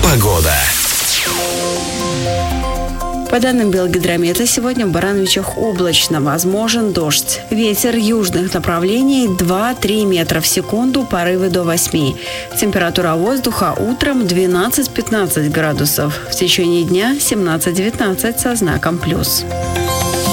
Погода. По данным Белгидромета, сегодня в Барановичах облачно, возможен дождь. Ветер южных направлений 2-3 метра в секунду, порывы до 8. Температура воздуха утром 12-15 градусов. В течение дня 17-19 со знаком плюс.